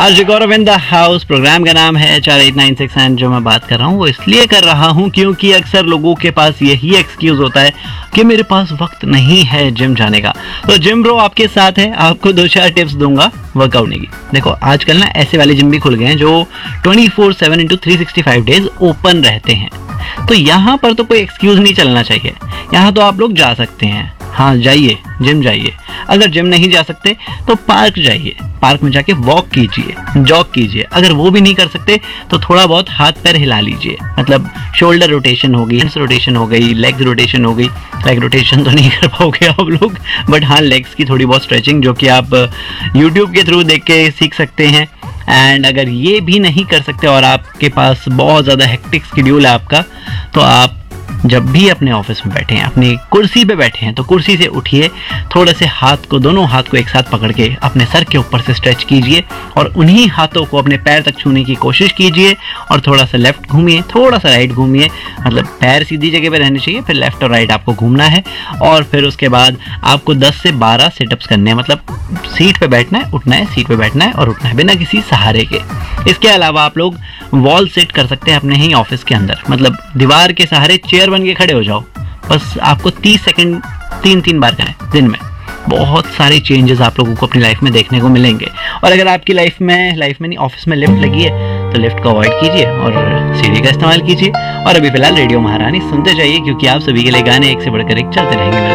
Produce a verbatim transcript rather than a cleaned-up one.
आज गौरव in the house programme का नाम है चार एट नाइन सिक्स एंड जो मैं बात कर रहा हूँ वो इसलिए कर रहा हूँ क्योंकि अक्सर लोगों के पास यही एक्सक्यूज होता है कि मेरे पास वक्त नहीं है जिम जाने का। तो जिम ब्रो आपके साथ है, आपको दो चार टिप्स दूंगा वर्कआउट की। देखो आजकल ना ऐसे वाले जिम भी खुल गए हैं जो twenty four seven into three sixty five days open रहते हैं। तो यहाँ पर तो कोई एक्सक्यूज नहीं चलना चाहिए, यहाँ तो आप लोग जा सकते हैं। हाँ जाइए, जिम जाइए। अगर जिम नहीं जा सकते तो पार्क जाइए, पार्क में जाके वॉक कीजिए, जॉग कीजिए। अगर वो भी नहीं कर सकते तो थोड़ा बहुत हाथ पैर हिला लीजिए, मतलब शोल्डर रोटेशन हो गई, हिप्स रोटेशन हो गई, लेग्स रोटेशन हो गई। लेग रोटेशन तो नहीं कर पाओगे आप लोग, बट हाँ लेग्स की थोड़ी बहुत स्ट्रेचिंग जो कि आप यूट्यूब के थ्रू देख के सीख सकते हैं। एंड अगर ये भी नहीं कर सकते और आपके पास बहुत ज़्यादा हेक्टिक शेड्यूल है आपका, तो आप जब भी अपने ऑफिस में बैठे हैं, अपनी कुर्सी पे बैठे हैं, तो कुर्सी से उठिए, थोड़े से हाथ को, दोनों हाथ को एक साथ पकड़ के अपने सर के ऊपर से स्ट्रेच कीजिए और उन्हीं हाथों को अपने पैर तक छूने की कोशिश कीजिए और थोड़ा सा लेफ्ट घूमिए, थोड़ा सा राइट घूमिए। मतलब पैर सीधी जगह पे रहने चाहिए, फिर लेफ्ट और राइट आपको घूमना है। और फिर उसके बाद आपको दस से बारह सिटअप्स करने हैं। मतलब सीट पे बैठना है, उठना है, सीट पे बैठना है और उठना है बिना किसी सहारे के। इसके अलावा आप लोग वॉल सेट कर सकते हैं अपने ही ऑफिस के अंदर, मतलब दीवार के सहारे चेयर बन के खड़े हो जाओ। बस आपको तीस सेकंड तीन तीन बार करें दिन में, बहुत सारे चेंजेस आप लोगों को अपनी लाइफ में देखने को मिलेंगे। और अगर आपकी लाइफ में लाइफ में नहीं ऑफिस में लिफ्ट लगी है तो लिफ्ट को अवॉइड कीजिए और सीढ़ी का इस्तेमाल कीजिए। और अभी फिलहाल रेडियो महारानी सुनते जाइए क्योंकि आप सभी के लिए गाने एक से बढ़कर एक चलते रहेंगे।